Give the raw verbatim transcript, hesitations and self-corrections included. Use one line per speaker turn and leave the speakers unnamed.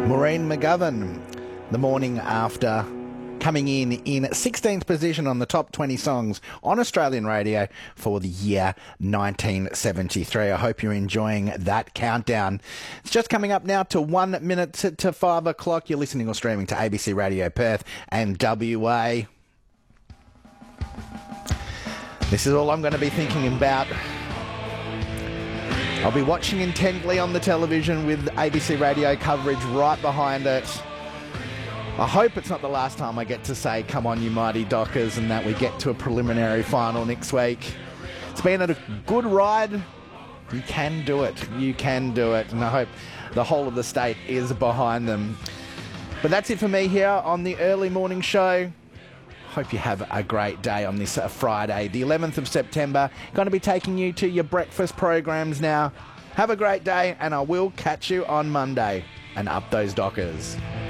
Maureen McGovern, the morning after, coming in in sixteenth position on the top twenty songs on Australian radio for the year nineteen seventy-three. I hope you're enjoying that countdown. It's just coming up now to one minute to, to five o'clock. You're listening or streaming to A B C Radio Perth and W A. This is all I'm going to be thinking about. I'll be watching intently on the television with A B C Radio coverage right behind it. I hope it's not the last time I get to say, come on, you mighty Dockers, and that we get to a preliminary final next week. It's been a good ride. You can do it. You can do it. And I hope the whole of the state is behind them. But that's it for me here on the early morning show. Hope you have a great day on this uh, Friday, the eleventh of September. Going to be taking you to your breakfast programs now. Have a great day, and I will catch you on Monday. And up those Dockers.